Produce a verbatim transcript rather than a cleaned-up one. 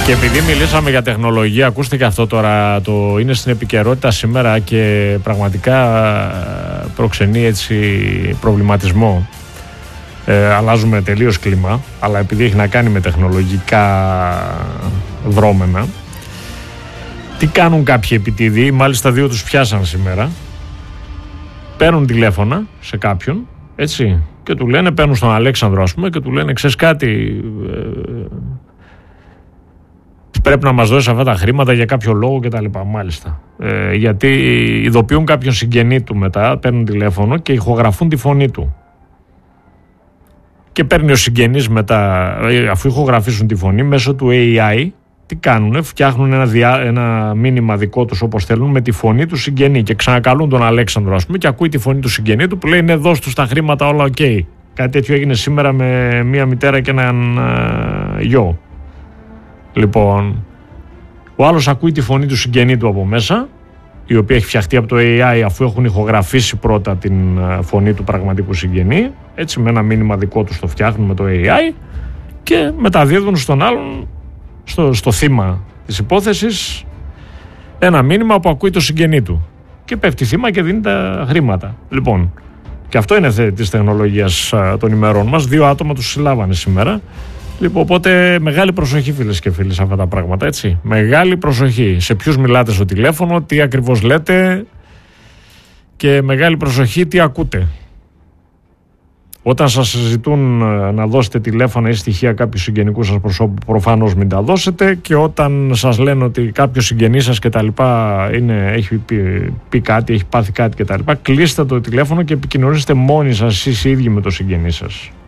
Και επειδή μιλήσαμε για τεχνολογία, ακούστηκε αυτό τώρα, το είναι στην επικαιρότητα σήμερα και πραγματικά προξενεί έτσι προβληματισμό. Ε, αλλάζουμε τελείως κλίμα, αλλά επειδή έχει να κάνει με τεχνολογικά δρόμενα, τι κάνουν κάποιοι επιτίδιοι, μάλιστα δύο τους πιάσαν σήμερα, παίρνουν τηλέφωνα σε κάποιον, έτσι, και του λένε, παίρνουν στον Αλέξανδρο ας πούμε και του λένε, ξέρεις κάτι, ε, πρέπει να μας δώσεις αυτά τα χρήματα για κάποιο λόγο και τα λοιπά, μάλιστα. Ε, γιατί ειδοποιούν κάποιον συγγενή του μετά, παίρνουν τηλέφωνο και ηχογραφούν τη φωνή του. Και παίρνει ο συγγενής μετά, αφού ηχογραφήσουν τη φωνή, μέσω του έι άι, τι κάνουνε, φτιάχνουν ένα, διά, ένα μήνυμα δικό τους όπως θέλουν με τη φωνή του συγγενή και ξανακαλούν τον Αλέξανδρο ας πούμε και ακούει τη φωνή του συγγενή του που λέει ναι, δώσ' τους τα χρήματα, όλα οκ. Okay. Κάτι τέτοιο έγινε σήμερα με μία μητέρα και έναν α, γιο. Λοιπόν, ο άλλος ακούει τη φωνή του συγγενή του από μέσα, η οποία έχει φτιαχτεί από το έι άι αφού έχουν ηχογραφήσει πρώτα την φωνή του πραγματικού συγγενή, έτσι με ένα μήνυμα δικό τους το φτιάχνουν με το έι άι και μεταδίδουν στον άλλον, στο, στο θύμα της υπόθεσης, ένα μήνυμα που ακούει το συγγενή του και πέφτει θύμα και δίνει τα χρήματα. Λοιπόν, και αυτό είναι της τεχνολογίας των ημερών μας, δύο άτομα τους συλλάβανε σήμερα. Λοιπόν, οπότε μεγάλη προσοχή φίλες και φίλοι σε αυτά τα πράγματα, έτσι. Μεγάλη προσοχή σε ποιους μιλάτε στο τηλέφωνο, τι ακριβώς λέτε και μεγάλη προσοχή τι ακούτε. Όταν σας ζητούν να δώσετε τηλέφωνα ή στοιχεία κάποιου συγγενικού σας προσώπου, προφανώς μην τα δώσετε, και όταν σας λένε ότι κάποιος συγγενής σας και τα λοιπά είναι, έχει πει, πει κάτι, έχει πάθει κάτι και τα λοιπά, κλείστε το τηλέφωνο και επικοινωνήστε μόνοι σας εσείς οι ίδιοι με το συγγενή σας.